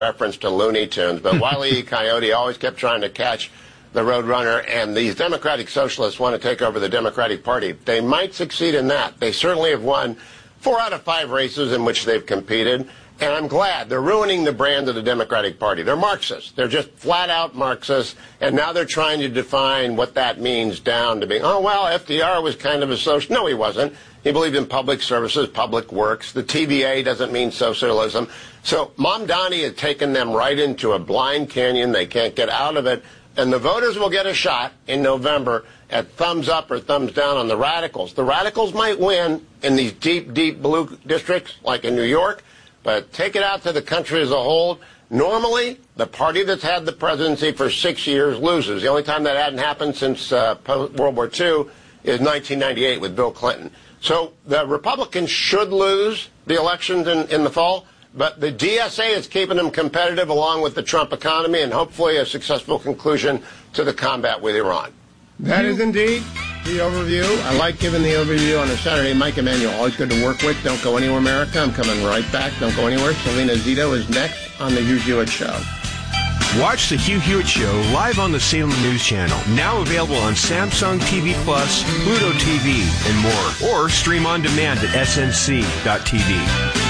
reference to Looney Tunes, but Wile E. Coyote always kept trying to catch the Roadrunner, and these Democratic Socialists want to take over the Democratic Party. They might succeed in that. They certainly have won 4 out of 5 races in which they've competed, and I'm glad. They're ruining the brand of the Democratic Party. They're Marxists. They're just flat-out Marxists, and now they're trying to define what that means down to being, oh, well, FDR was kind of a socialist. No, he wasn't. He believed in public services, public works. The TVA doesn't mean socialism. So Mamdani has taken them right into a blind canyon. They can't get out of it. And the voters will get a shot in November at thumbs up or thumbs down on the radicals. The radicals might win in these deep, deep blue districts, like in New York, but take it out to the country as a whole. Normally, the party that's had the presidency for 6 years loses. The only time that hadn't happened since World War II is 1998 with Bill Clinton. So the Republicans should lose the elections in the fall. But the DSA is keeping them competitive along with the Trump economy and hopefully a successful conclusion to the combat with Iran. That is indeed the overview. I like giving the overview on a Saturday. Mike Emanuel, always good to work with. Don't go anywhere, America. I'm coming right back. Don't go anywhere. Selena Zito is next on The Hugh Hewitt Show. Watch The Hugh Hewitt Show live on the Salem News Channel. Now available on Samsung TV Plus, Pluto TV, and more. Or stream on demand at snc.tv.